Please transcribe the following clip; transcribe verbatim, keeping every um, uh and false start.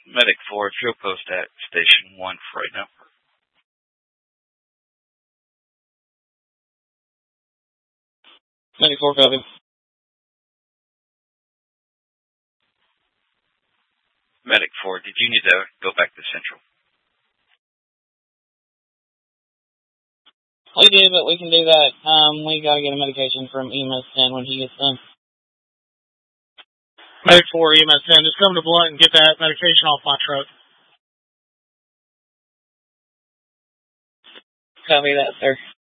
Medic four, field post at Station one for right now. Medic four, copy. Medic four, did you need to go back to Central? We did, but we can do that. Um, we gotta get a medication from E M S ten when he gets done. Medic four, E M S ten, just come to Blunt and get that medication off my truck. Copy that, sir.